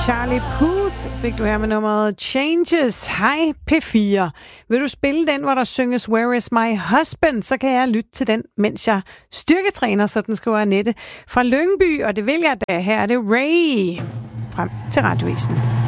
Charlie Puth fik du her med nummeret Changes. Hej P4. Vil du spille den, hvor der synges Where is my husband? Så kan jeg lytte til den, mens jeg styrketræner, så den skriver Annette fra Lyngby. Og det vil jeg da. Her er det Ray. Frem til Radioavisen.